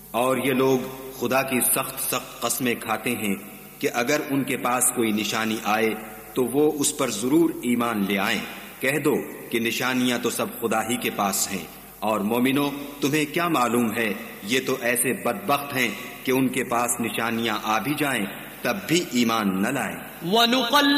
और ये लोग खुदा की सख्त सख्त कस्में खाते हैं कि अगर उनके पास कोई निशानी आए तो वो उस पर जरूर ईमान ले आएं। कह दो कि निशानियां तो सब खुदा ही के पास हैं, और मोमिनो तुम्हें क्या मालूम है, ये तो ऐसे बदबख्त हैं कि उनके पास निशानियां आ भी जाएं तब भी ईमान न लाएं।